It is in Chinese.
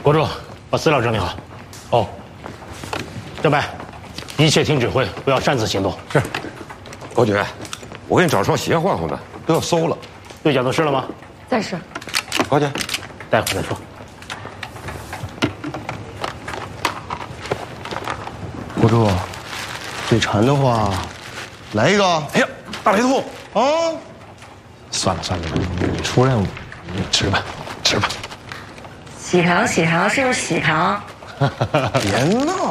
国柱，把资料整理好。哦，郑白，一切听指挥，不要擅自行动。 是。国爵，我给你找双鞋换换呢，都要馊了。 对讲都湿了吗？ 在试。 国爵， 待会儿再说。 国柱，嘴馋的话，来一个。 哎呀，大白兔啊！ 算了，你出任务，你吃吧。 喜糖，是不是喜糖？ 别闹。